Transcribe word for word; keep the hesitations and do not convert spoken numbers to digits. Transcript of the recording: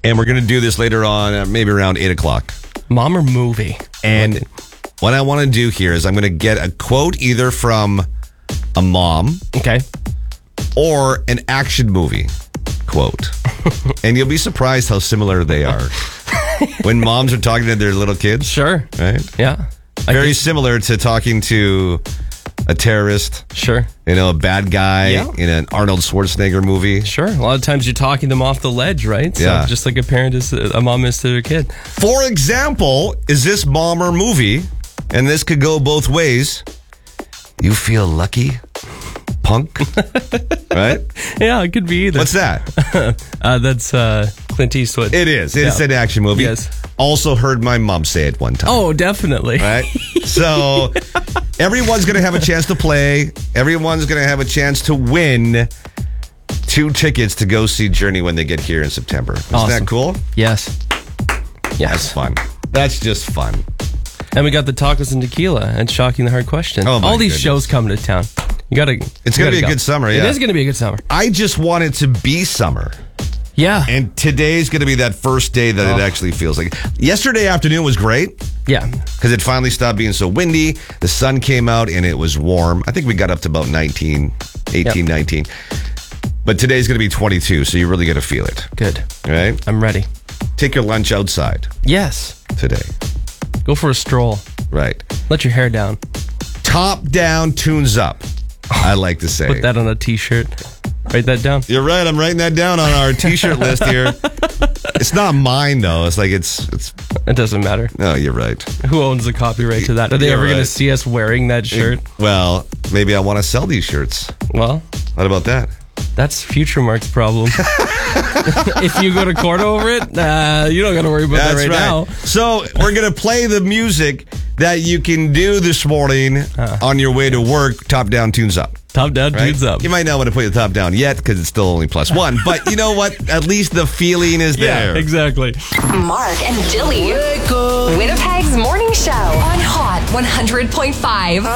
And we're going to do this later on, uh, maybe around eight o'clock. Mom or movie? And what I want to do here is I'm going to get a quote either from a mom. Okay. Or an action movie quote. And you'll be surprised how similar they are. When moms are talking to their little kids. Sure. Right? Yeah. Very similar to talking to a terrorist. Sure. You know, a bad guy Yeah. in an Arnold Schwarzenegger movie. Sure. A lot of times you're talking them off the ledge, right? So Yeah. just like a parent is, a mom is to their kid. For example, is this mom or movie? And this could go both ways. You feel lucky, punk? Right? Yeah, it could be either. What's that? uh, that's uh, Clint Eastwood. It is. It's Yeah. an action movie. Yes. Also heard my mom say it one time. Oh, definitely. Right? So everyone's going to have a chance to play. Everyone's going to have a chance to win two tickets to go see Journey when they get here in September. Isn't Awesome. that cool? Yes. That's Yes. fun. That's just fun. And we got the tacos and tequila and Shocking the Hard Question. Oh, my All these goodness. shows coming to town. You gotta. It's you going to gotta be a go. good summer, It yeah. is going to be a good summer. I just want it to be summer. Yeah. And today's going to be that first day that Oh. it actually feels like. Yesterday afternoon was great Yeah. because it finally stopped being so windy. The sun came out and it was warm. I think we got up to about nineteen, eighteen, Yep. nineteen. But today's going to be twenty-two, so you really got to feel it. Good. Right? I'm ready. Take your lunch outside Yes. today. Go for a stroll. Right. Let your hair down. Top down, tunes up. I like to say. Put that on a t-shirt. Write that down. You're right. I'm writing that down on our t-shirt list here. It's not mine though. It's like it's it's. It doesn't matter. No, you're right. Who owns the copyright to that? Are they You're ever going right. to see us wearing that shirt? Well, maybe I want to sell these shirts. Well, What about that? that's Future Mark's problem. If you go to court over it, uh, you don't got to worry about That's that right, right. now. So we're gonna play the music that you can do this morning Uh. on your way to work. Top down, tunes up. Top down, Right? dudes up. You might not want to put the top down yet because it's still only plus one. But you know what? At least the feeling is Yeah, there. exactly. Mark and Jilly. Winnipeg's morning show on Hot one hundred point five.